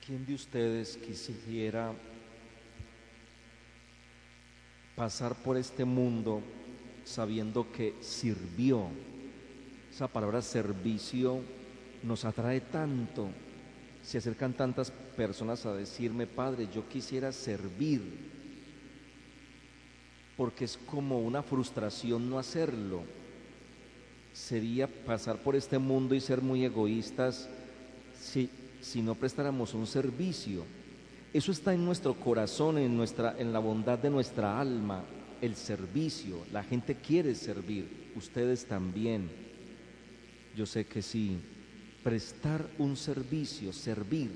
¿Quién de ustedes quisiera pasar por este mundo sabiendo que sirvió? Esa palabra servicio nos atrae tanto. Se acercan tantas personas a decirme: Padre, yo quisiera servir, porque es como una frustración no hacerlo. Sería pasar por este mundo y ser muy egoístas si no prestáramos un servicio. Eso está en nuestro corazón, en la bondad de nuestra alma, el servicio. La gente quiere servir, ustedes también. Yo sé que sí. Prestar un servicio, servir,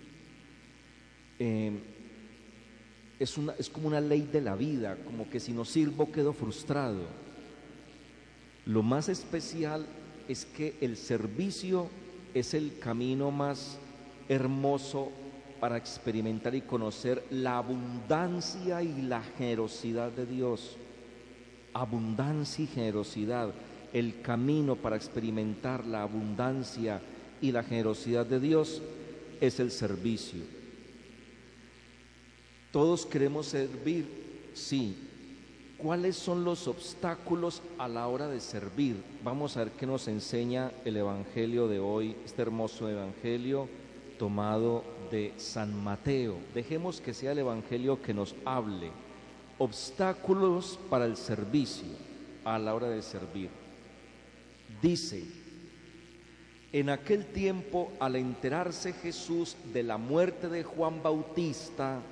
es como una ley de la vida, como que si no sirvo quedo frustrado. Lo más especial es que el servicio es el camino más hermoso para experimentar y conocer la abundancia y la generosidad de Dios. Abundancia y generosidad. El camino para experimentar la abundancia y la generosidad de Dios es el servicio. Todos queremos servir, sí. ¿Cuáles son los obstáculos a la hora de servir? Vamos a ver qué nos enseña el Evangelio de hoy, este hermoso Evangelio tomado de San Mateo. Dejemos que sea el Evangelio que nos hable. Obstáculos para el servicio a la hora de servir. Dice: en aquel tiempo, al enterarse Jesús de la muerte de Juan Bautista,